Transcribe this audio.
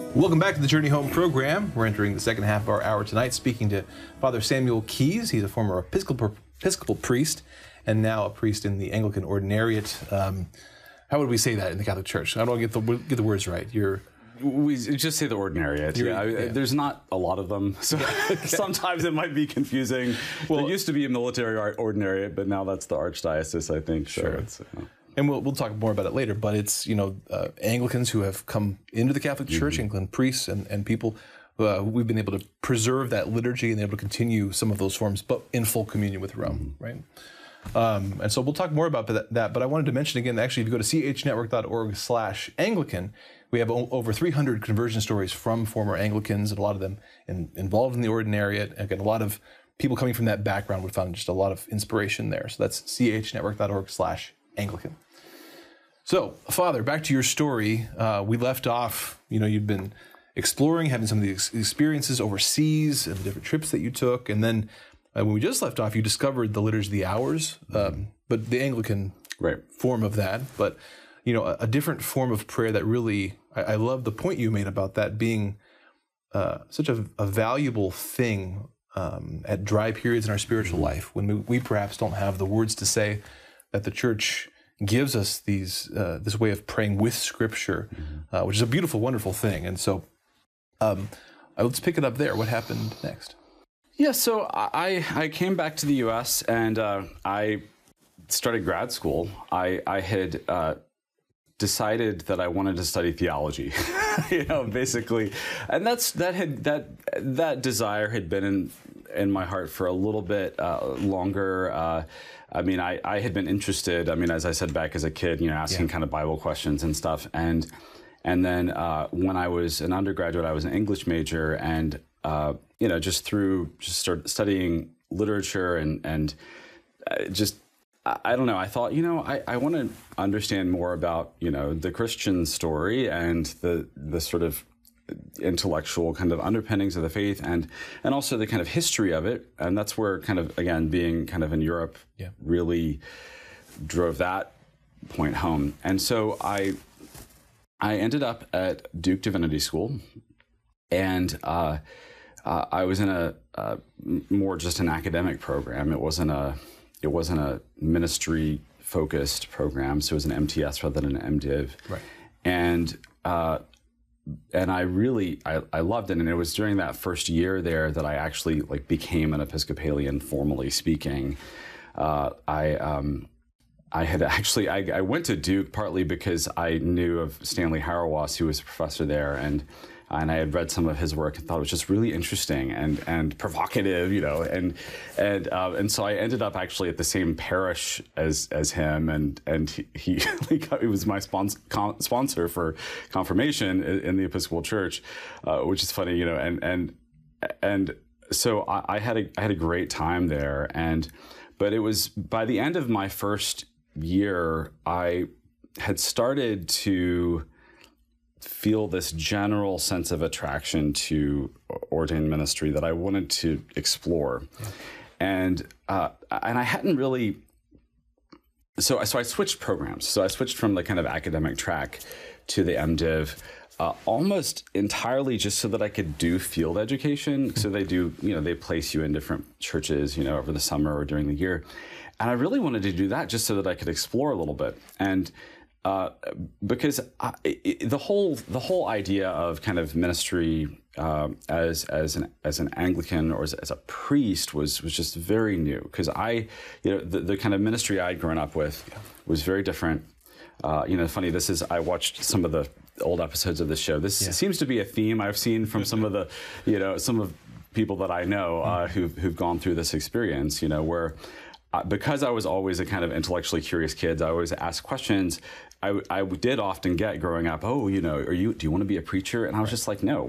Welcome back to the Journey Home program. We're entering the second half of our hour tonight, speaking to Father Samuel Keyes. He's a former Episcopal priest and now a priest in the Anglican Ordinariate. How would we say that in the Catholic Church? How do I get the words right? We just say the Ordinariate. There's not a lot of them, so sometimes it might be confusing. Well, there used to be a military ordinariate, but now that's the Archdiocese, I think. Sure. And we'll talk more about it later, but it's, Anglicans who have come into the Catholic Church, Anglican priests and people, we've been able to preserve that liturgy and able to continue some of those forms, but in full communion with Rome, right? And so we'll talk more about that, but I wanted to mention again, actually, if you go to chnetwork.org/Anglican, we have over 300 conversion stories from former Anglicans, and a lot of them involved in the Ordinariate. Again, a lot of people coming from that background, we found just a lot of inspiration there. So that's chnetwork.org/Anglican. So, Father, back to your story. We left off, you'd been exploring, having some of the experiences overseas and the different trips that you took. And then when we just left off, you discovered the Liturgy of the Hours, but the Anglican form of that. But, a different form of prayer that really, I love the point you made about that being such a valuable thing at dry periods in our spiritual life, when we perhaps don't have the words to say, that the Church gives us this way of praying with Scripture, which is a beautiful, wonderful thing. And so let's pick it up there. What happened next? Yeah, so I came back to the U.S. and I started grad school. I had decided that I wanted to study theology, basically, and that desire had been in my heart for a little bit longer. I had been interested, as I said back as a kid, asking kind of Bible questions and stuff. And then when I was an undergraduate, I was an English major, and, just started studying literature and I don't know, I thought, I want to understand more about, the Christian story and the sort of intellectual kind of underpinnings of the faith and also the kind of history of it. And that's where kind of, again, being kind of in Europe really drove that point home. And so I ended up at Duke Divinity School, and I was in a more just an academic program. It wasn't a ministry focused program. So it was an MTS rather than an MDiv. Right. And I really loved it. And it was during that first year there that I actually became an Episcopalian, formally speaking. I went to Duke partly because I knew of Stanley Hauerwas, who was a professor there, and I had read some of his work and thought it was just really interesting and provocative, and so I ended up actually at the same parish as him, and he was my sponsor for confirmation in the Episcopal Church, which is funny, and so I had a great time there, but it was by the end of my first year, I had started to feel this general sense of attraction to ordained ministry that I wanted to explore. Yeah. And I hadn't really, so I switched programs. So I switched from the kind of academic track to the MDiv, almost entirely just so that I could do field education. So they do, they place you in different churches, over the summer or during the year. And I really wanted to do that just so that I could explore a little bit. And because the whole idea of kind of ministry as an Anglican or as a priest was just very new, because the kind of ministry I'd grown up with was very different. Funny, I watched some of the old episodes of this show. This seems to be a theme I've seen from some of the some of people that I know who've gone through this experience. Where because I was always a kind of intellectually curious kid, I always asked questions. I did often get growing up, do you want to be a preacher? And I was just like, no.